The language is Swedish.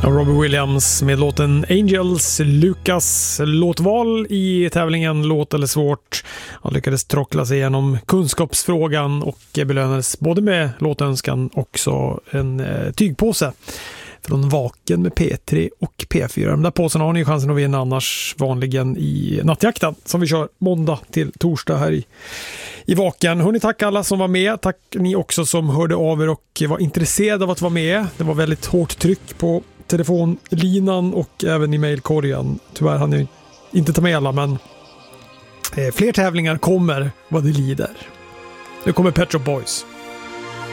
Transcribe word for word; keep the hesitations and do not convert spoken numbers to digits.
Robbie Williams med låten Angels. Lukas låtval i tävlingen Låt eller svårt. Han lyckades trockla sig igenom kunskapsfrågan och belönades både med låtönskan och också en eh, tygpåse från Vaken med P tre och P fyra. De där påsarna har ni chansen att vinna annars vanligen i nattjakten som vi kör måndag till torsdag här i, i Vaken. Hörrni, tack alla som var med. Tack ni också som hörde av er och var intresserade av att vara med. Det var väldigt hårt tryck på telefonlinan och även i mejlkorgen. Tyvärr hann jag inte ta med alla, men eh, fler tävlingar kommer vad det lider. Nu kommer Pet Shop Boys.